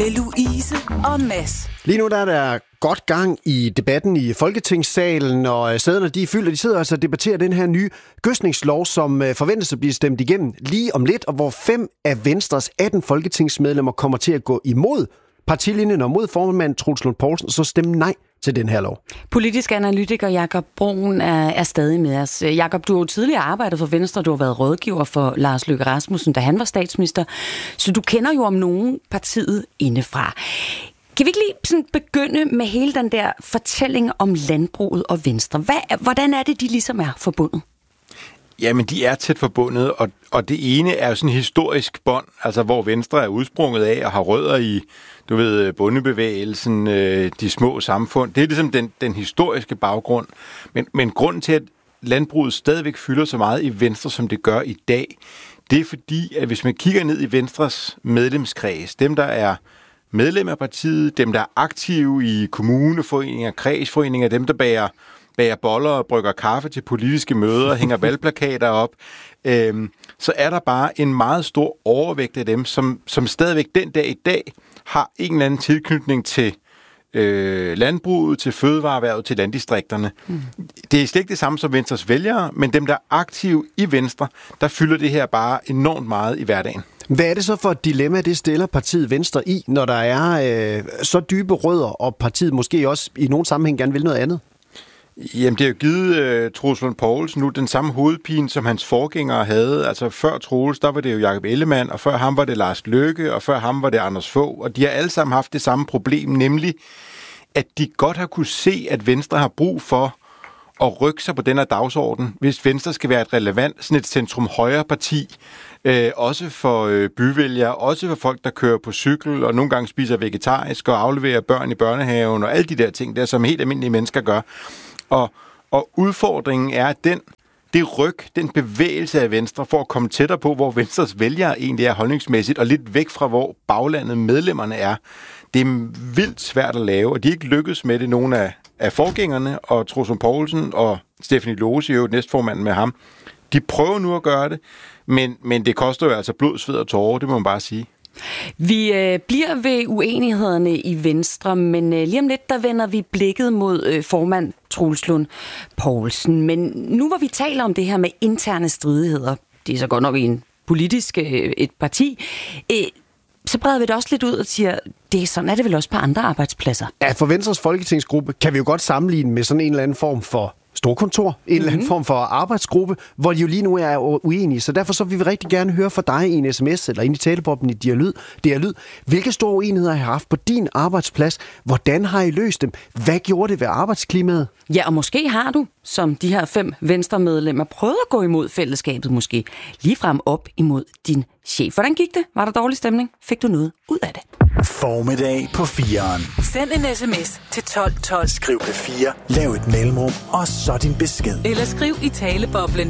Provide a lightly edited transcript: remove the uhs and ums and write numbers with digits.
med Louise og Mads. Lige nu der er der godt gang i debatten i Folketingssalen, og sæderne de er fyldt, og de sidder altså og debatterer den her nye gødsningslov, som forventes at blive stemt igennem lige om lidt, og hvor 5 af Venstres 18 folketingsmedlemmer kommer til at gå imod partilinjen og mod formand Troels Lund Poulsen, og så stemme nej til den her lov. Politisk analytiker Jakob Bruun er stadig med os. Jakob, du har jo tidligere arbejdet for Venstre, du har været rådgiver for Lars Løkke Rasmussen, da han var statsminister, så du kender jo om nogen partiet indefra. Kan vi ikke lige sådan begynde med hele den der fortælling om landbruget og Venstre? Hvordan er det, de ligesom er forbundet? Jamen, de er tæt forbundet, og det ene er jo sådan en historisk bånd, altså hvor Venstre er udsprunget af og har rødder i, du ved, bondebevægelsen, de små samfund. Det er ligesom den historiske baggrund. Men grunden til, at landbruget stadigvæk fylder så meget i Venstre, som det gør i dag, det er fordi, at hvis man kigger ned i Venstres medlemskreds, dem der er medlem af partiet, dem der er aktive i kommuneforeninger, kredsforeninger, dem der bager boller og brygger kaffe til politiske møder, hænger valgplakater op, så er der bare en meget stor overvægt af dem, som stadigvæk den dag i dag har en eller anden tilknytning til landbruget, til fødevareerhvervet, til landdistrikterne. Det er slet ikke det samme som Venstres vælgere, men dem, der er aktive i Venstre, der fylder det her bare enormt meget i hverdagen. Hvad er det så for et dilemma, det stiller partiet Venstre i, når der er så dybe rødder, og partiet måske også i nogen sammenhæng gerne vil noget andet? Jamen, det har jo givet Troels Lund Poulsen nu den samme hovedpine, som hans forgængere havde. Altså før Troels, der var det jo Jakob Ellemann, og før ham var det Lars Løkke, og før ham var det Anders Fogh. Og de har alle sammen haft det samme problem, nemlig at de godt har kunne se, at Venstre har brug for at rykke sig på den her dagsorden, hvis Venstre skal være et relevant, sådan et centrum-højre parti, også for byvælgere, også for folk, der kører på cykel, og nogle gange spiser vegetarisk, og afleverer børn i børnehaven, og alle de der ting der, som helt almindelige mennesker gør. Og udfordringen er, at det ryg, den bevægelse af Venstre for at komme tættere på, hvor Venstres vælgere egentlig er holdningsmæssigt, og lidt væk fra, hvor baglandet medlemmerne er, det er vildt svært at lave, og de er ikke lykkedes med det, nogle af forgængerne, og Troels Lund Poulsen og Stephanie Lose, jo næstformanden med ham, de prøver nu at gøre det, men det koster jo altså blod, sved og tårer, det må man bare sige. Vi bliver ved uenighederne i Venstre, men lige om lidt, der vender vi blikket mod formand Troels Lund Poulsen. Men nu hvor vi taler om det her med interne stridigheder, det er så godt nok en politisk et parti, så breder vi det også lidt ud og siger, det er sådan, er det vel også på andre arbejdspladser? Ja, for Venstres folketingsgruppe kan vi jo godt sammenligne med sådan en eller anden form for storkontor, en eller anden form for arbejdsgruppe, hvor de jo lige nu er uenige. Så derfor så vil vi rigtig gerne høre fra dig i en sms eller ind i talebobben i Dialyd. Hvilke store uenigheder har I haft på din arbejdsplads? Hvordan har I løst dem? Hvad gjorde det ved arbejdsklimaet? Ja, og måske har du, som de her 5 Venstre-medlemmer, prøvet at gå imod fællesskabet måske. Ligefrem op imod din chef. Hvordan gik det? Var der dårlig stemning? Fik du noget ud af det? Formiddag på 4'eren. Send en sms til 1212. Skriv P4, lav et mellemrum, og så din besked. Eller skriv i taleboblen